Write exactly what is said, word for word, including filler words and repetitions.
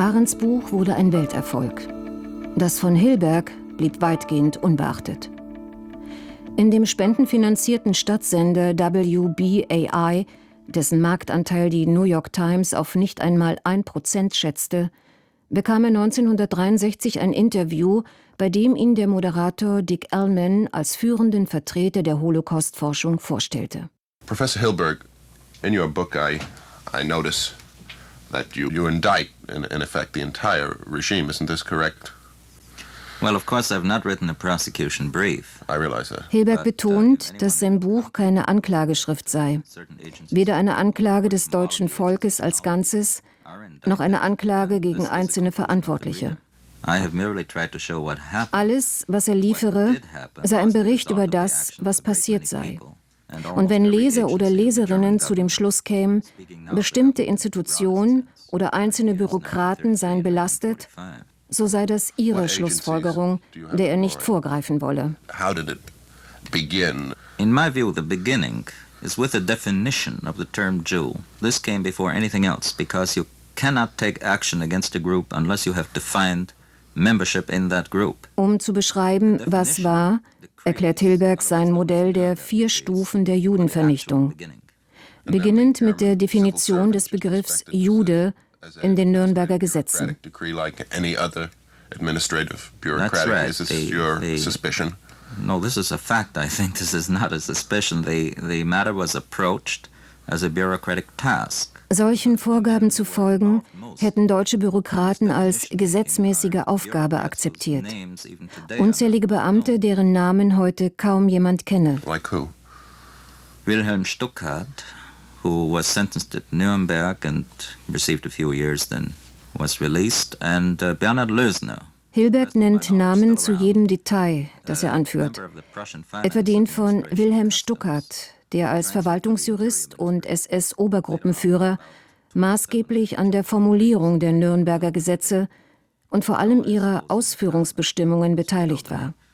Ahrens Buch wurde ein Welterfolg. Das von Hilberg blieb weitgehend unbeachtet. In dem spendenfinanzierten Stadtsender W B A I, dessen Marktanteil die New York Times auf nicht einmal ein Prozent schätzte, bekam er neunzehnhundertdreiundsechzig ein Interview, bei dem ihn der Moderator Dick Ellman als führenden Vertreter der Holocaust-Forschung vorstellte. Professor Hilberg, in your book I, I notice that you, you indict, in, in effect, the entire regime. Isn't this correct? Well, of course, I've not written a prosecution brief. I realize that. Hilberg betont, dass sein Buch keine Anklageschrift sei. Weder eine Anklage des deutschen Volkes als Ganzes, noch eine Anklage gegen einzelne Verantwortliche. Alles, was er liefere, sei ein Bericht über das, was passiert sei. Und wenn Leser oder Leserinnen zu dem Schluss kämen, bestimmte Institutionen oder einzelne Bürokraten seien belastet, so sei das ihre Schlussfolgerung, der er nicht vorgreifen wolle. In my view, the beginning is with the definition of the term Jew. This came before anything else, because you cannot take action against a group unless you have defined membership in that group. Um zu beschreiben, was war, erklärt Hilberg sein Modell der vier Stufen der Judenvernichtung. Beginnend mit der Definition des Begriffs Jude in den Nürnberger Gesetzen. That's right. The, the, no, this is a fact. I think this is not a suspicion. The, the matter was approached as a bureaucratic task. Solchen Vorgaben zu folgen, hätten deutsche Bürokraten als gesetzmäßige Aufgabe akzeptiert. Unzählige Beamte, deren Namen heute kaum jemand kenne. Like who? Wilhelm Stuckart, who was sentenced at Nuremberg and received a few years, then was released, and uh, Bernhard Lösner. Hilberg nennt Namen zu jedem Detail, das er anführt. Etwa den von Wilhelm Stuckart, der als Verwaltungsjurist und S S-Obergruppenführer maßgeblich an der Formulierung der Nürnberger Gesetze und vor allem ihrer Ausführungsbestimmungen beteiligt war.